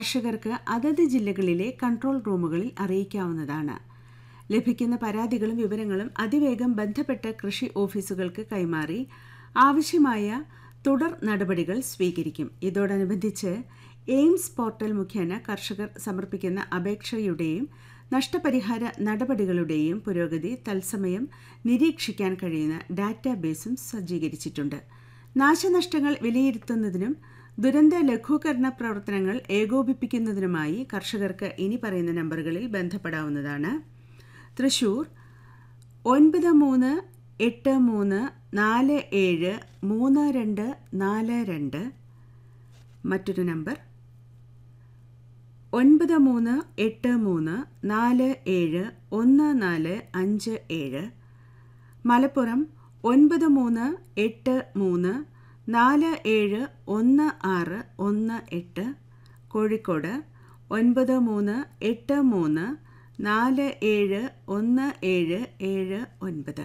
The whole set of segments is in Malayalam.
കർഷകർക്ക് അതത് ജില്ലകളിലെ കൺട്രോൾ റൂമുകളിൽ അറിയിക്കാവുന്നതാണ്. ലഭിക്കുന്ന പരാതികളും വിവരങ്ങളും അതിവേഗം ബന്ധപ്പെട്ട കൃഷി ഓഫീസുകൾക്ക് കൈമാറി ആവശ്യമായ തുടർ നടപടികൾ സ്വീകരിക്കും. ഇതോടനുബന്ധിച്ച് എയിംസ് പോർട്ടൽ മുഖേന കർഷകർ സമർപ്പിക്കുന്ന അപേക്ഷയുടെയും നഷ്ടപരിഹാര നടപടികളുടെയും പുരോഗതി തത്സമയം നിരീക്ഷിക്കാൻ കഴിയുന്ന ഡാറ്റാബേസും സജ്ജീകരിച്ചിട്ടുണ്ട്. നാശനഷ്ടങ്ങൾ വിലയിരുത്തുന്നതിനും ദുരന്ത ലഘൂകരണ പ്രവർത്തനങ്ങൾ ഏകോപിപ്പിക്കുന്നതിനുമായി കർഷകർക്ക് ഇനി പറയുന്ന നമ്പറുകളിൽ ബന്ധപ്പെടാവുന്നതാണ്. തൃശൂർ 9383473242, മറ്റൊരു നമ്പർ 9383471457, മലപ്പുറം 9383471618, കോഴിക്കോട് 9383471779.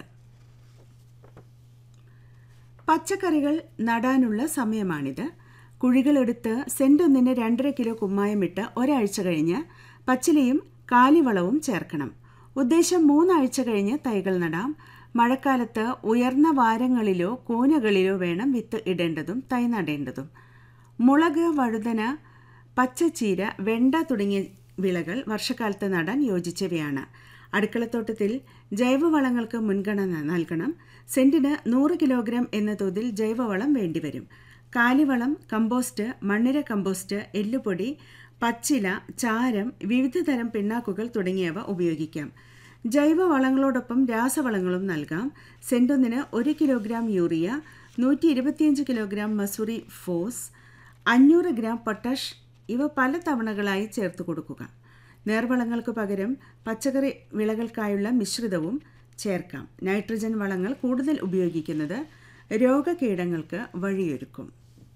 പച്ചക്കറികൾ നടാനുള്ള സമയമാണിത്. കുഴികളെടുത്ത് സെന്റൊന്നിന് 2.5 കിലോ കുമ്മായമിട്ട് ഒരാഴ്ച കഴിഞ്ഞ് പച്ചിലയും കാലിവളവും ചേർക്കണം. ഉദ്ദേശം 3 ആഴ്ച കഴിഞ്ഞ് തൈകൾ നടാം. മഴക്കാലത്ത് ഉയർന്ന വാരങ്ങളിലോ കൂനകളിലോ വേണം വിത്ത് ഇടേണ്ടതും തൈ നടേണ്ടതും. മുളക്, വഴുതന, പച്ചച്ചീര, വെണ്ട തുടങ്ങിയ വിളകൾ വർഷക്കാലത്ത് നടാൻ യോജിച്ചവയാണ്. അടുക്കളത്തോട്ടത്തിൽ ജൈവവളങ്ങൾക്ക് മുൻഗണന നൽകണം. സെന്റിന് 100 കിലോഗ്രാം എന്ന തോതിൽ ജൈവവളം വേണ്ടിവരും. കാലിവളം, കമ്പോസ്റ്റ്, മണ്ണിര കമ്പോസ്റ്റ്, എല്ലുപൊടി, പച്ചില, ചാരം, വിവിധ തരം പിണ്ണാക്കുകൾ തുടങ്ങിയവ ഉപയോഗിക്കാം. ജൈവവളങ്ങളോടൊപ്പം രാസവളങ്ങളും നൽകാം. സെന്റൊന്നിന് 1 കിലോഗ്രാം യൂറിയ, 125 കിലോഗ്രാം മസൂറി ഫോസ്, 500 ഗ്രാം പൊട്ടാഷ് ഇവ പല തവണകളായി ചേർത്ത് കൊടുക്കുക. നേർവളങ്ങൾക്ക് പകരം പച്ചക്കറി വിളകൾക്കായുള്ള മിശ്രിതവും ചേർക്കാം. നൈട്രജൻ വളങ്ങൾ കൂടുതൽ ഉപയോഗിക്കുന്നത് രോഗകീടങ്ങൾക്ക് വഴിയൊരുക്കും.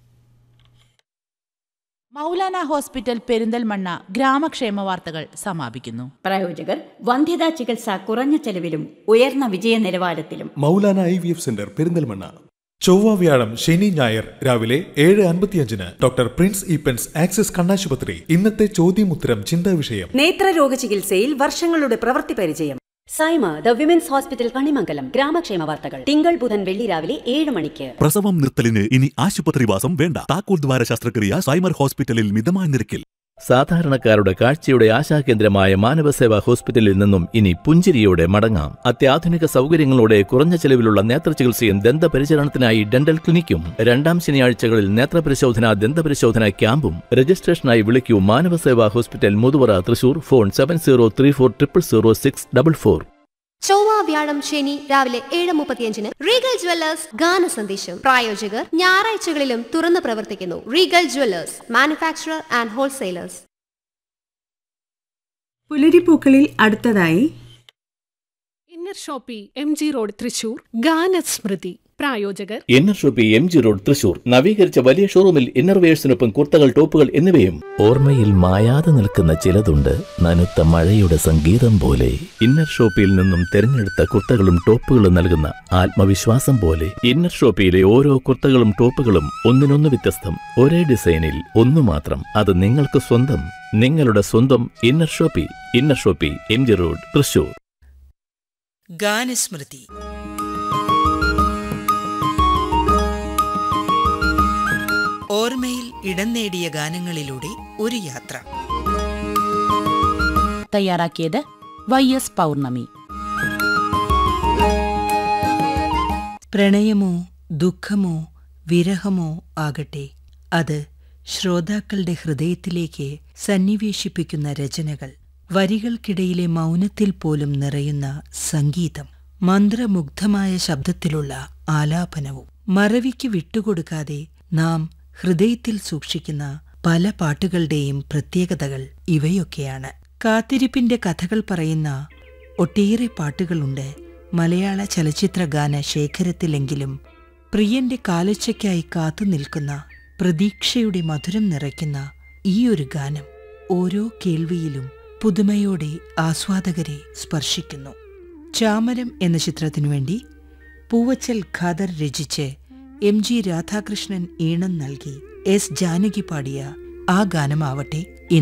മൗലാന ഹോസ്പിറ്റൽ പെരിന്തൽമണ്ണ ഗ്രാമക്ഷേമ വാർത്തകൾ സമാപിക്കുന്നു. പ്രായോജകർ വന്ധ്യതാ ചികിത്സ കുറഞ്ഞ ചെലവിലും ഉയർന്ന വിജയ നിലവാരത്തിലും. Maulana IVF centre Perinthalmanna. ചൊവ്വ, വ്യാഴം, ശനി, ഞായർ രാവിലെ 7:55 ഡോക്ടർ പ്രിൻസ് ഈപ്പൻസ് ആക്സിസ് കണ്ണാശുപത്രി. ഇന്നത്തെ ചോദ്യമുത്തരം ചിന്താ വിഷയം. നേത്രരോഗ ചികിത്സയിൽ വർഷങ്ങളുടെ പ്രവൃത്തി പരിചയം. Saima the women's hospital Kanimangalam. ഗ്രാമക്ഷേമ വാർത്തകൾ തിങ്കൾ, ബുധൻ, വെള്ളി രാവിലെ 7 മണിക്ക്. പ്രസവം നിർത്തലിന് ഇനി ആശുപത്രിവാസം വേണ്ട. താക്കോൽ ദ്വാര ശസ്ത്രക്രിയ സൈമർ ഹോസ്പിറ്റലിൽ മിതമായ നിരക്കിൽ. സാധാരണക്കാരുടെ കാഴ്ചയുടെ ആശാകേന്ദ്രമായ മാനവസേവാ ഹോസ്പിറ്റലിൽ നിന്നും ഇനി പുഞ്ചിരിയോടെ മടങ്ങാം. അത്യാധുനിക സൗകര്യങ്ങളോടെ കുറഞ്ഞ ചെലവിലുള്ള നേത്രചികിത്സയും ദന്തപരിചരണത്തിനായി ഡെന്റൽ ക്ലിനിക്കും. 2ാം ശനിയാഴ്ചകളിൽ നേത്രപരിശോധന, ദന്തപരിശോധന ക്യാമ്പും. രജിസ്ട്രേഷനായി വിളിക്കൂ മാനവസേവാ ഹോസ്പിറ്റൽ, മുതുവറ, തൃശൂർ. ഫോൺ 7034000644. ചൊവ്വ, വ്യാഴം, ശനി രാവിലെ 7:35 റീഗൽ ജ്വല്ലേഴ്സ് ഗാന സന്ദേശം. പ്രായോജകർ ഞായറാഴ്ചകളിലും തുറന്നു പ്രവർത്തിക്കുന്നു. Regal Jewellers, manufacturer and wholesalers. പുലരിപ്പൂക്കളിൽ അടുത്തതായി inner Shopee MG road, Thrissur. ഗാനസ്മൃതി. പ്രായോജകർ inner Shopee MG road, Thrissur. നവീകരിച്ച വലിയ ഷോറൂമിൽ ഇന്നർവെയേഴ്സിനൊപ്പം കുർത്തകൾ, ടോപ്പുകൾ എന്നിവയും. ഓർമ്മയിൽ മായാതെ നിൽക്കുന്ന ചിലതുണ്ട്, നനുത്ത മഴയുടെ സംഗീതം പോലെ. ഇന്നർ ഷോപ്പിയിൽ നിന്നും തിരഞ്ഞെടുത്ത കുർത്തകളും ടോപ്പുകളും നൽകുന്ന ആത്മവിശ്വാസം പോലെ. ഇന്നർ ഷോപ്പിയിലെ ഓരോ കുർത്തകളും ടോപ്പുകളും ഒന്നിനൊന്ന് വ്യത്യസ്തം. ഒരേ ഡിസൈനിൽ ഒന്നു മാത്രം. അത് നിങ്ങൾക്ക് സ്വന്തം. നിങ്ങളുടെ സ്വന്തം inner Shopee. Inner Shopee MG road, Thrissur. ഗാനസ്മൃതി. ഓർമ്മയിൽ ഇടം നേടിയ ഗാനങ്ങളിലൂടെ ഒരു യാത്ര. തയ്യാറാക്കിയത് YS പൗർണമി. പ്രണയമോ ദുഃഖമോ വിരഹമോ ആകട്ടെ, അത് ശ്രോതാക്കളുടെ ഹൃദയത്തിലേക്ക് സന്നിവേശിപ്പിക്കുന്ന രചനകൾ. വരികൾക്കിടയിലെ മൗനത്തിൽ പോലും നിറയുന്ന സംഗീതം. മന്ത്രമുഗ്ധമായ ശബ്ദത്തിലുള്ള ആലാപനവും. മറവിക്ക് വിട്ടുകൊടുക്കാതെ നാം ഹൃദയത്തിൽ സൂക്ഷിക്കുന്ന പല പാട്ടുകളുടെയും പ്രത്യേകതകൾ ഇവയൊക്കെയാണ്. കാത്തിരിപ്പിന്റെ കഥകൾ പറയുന്ന ഒട്ടേറെ പാട്ടുകളുണ്ട് മലയാള ചലച്ചിത്ര ഗാന ശേഖരത്തിലെങ്കിലും പ്രിയന്റെ കാലൊച്ചയ്ക്കായി കാത്തുനിൽക്കുന്ന, പ്രതീക്ഷയുടെ മധുരം നിറയ്ക്കുന്ന ഈയൊരു ഗാനം ഓരോ കേൾവിയിലും പുതുമയോടെ ആസ്വാദകരെ സ്പർശിക്കുന്നു. ചാമരം എന്ന ചിത്രത്തിനുവേണ്ടി പൂവച്ചൽ ഖാദർ രചിച്ച് MG രാധാകൃഷ്ണൻ ഈണം നൽകി S ജാനകി പാടിയ ആ ഗാനമാവട്ടെ